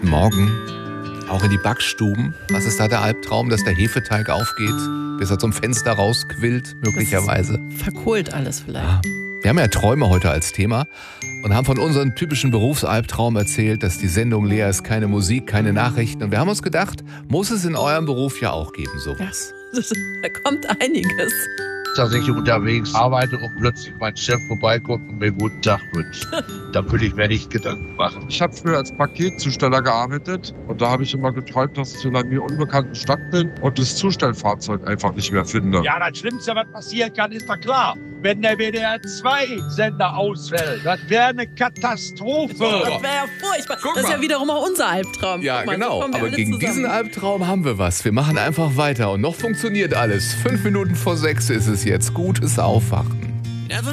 guten Morgen. Auch in die Backstuben. Was ist da der Albtraum, dass der Hefeteig aufgeht, bis er zum Fenster rausquillt, möglicherweise? Verkohlt alles vielleicht. Ja. Wir haben ja Träume heute als Thema und haben von unserem typischen Berufsalbtraum erzählt, dass die Sendung leer ist, keine Musik, keine Nachrichten. Und wir haben uns gedacht, muss es in eurem Beruf ja auch geben, sowas. Da kommt einiges. Dass ich unterwegs arbeite und plötzlich mein Chef vorbeikommt und mir guten Tag wünscht. Da würde ich mir nicht Gedanken machen. Ich habe früher als Paketzusteller gearbeitet und da habe ich immer geträumt, dass ich in einer mir unbekannten Stadt bin und das Zustellfahrzeug einfach nicht mehr finde. Ja, das Schlimmste, was passieren kann, ist doch klar. Wenn der WDR-2-Sender ausfällt, das wäre eine Katastrophe. Das wäre ja furchtbar. Das ist ja wiederum auch unser Albtraum. Ja, Guck mal, genau. so kommen wir Aber alle gegen zusammen. diesen Albtraum haben wir was. Wir machen einfach weiter und noch funktioniert alles. 5 Minuten vor 6 ist es jetzt. Gutes Aufwachen.